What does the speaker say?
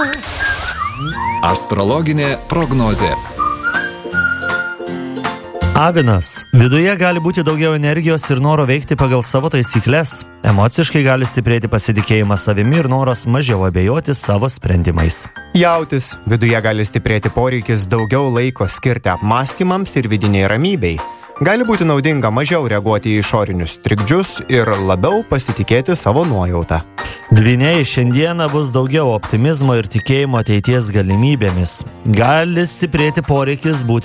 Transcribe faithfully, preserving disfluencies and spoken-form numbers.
Astrologinė prognozė. Avinas. Viduje gali būti daugiau energijos ir noro veikti pagal savo taisyklės. Emociškai gali stiprėti pasitikėjimas savimi ir noras mažiau abejoti savo sprendimais. Jautis. Viduje gali stiprėti poreikis daugiau laiko skirti apmąstymams ir vidiniai ramybei. Gali būti naudinga mažiau reaguoti į išorinius trikdžius ir labiau pasitikėti savo nuojautą. Dvyniai, šiandieną bus daugiau optimizmo ir tikėjimo ateities galimybėmis. Gali stiprėti poreikis būti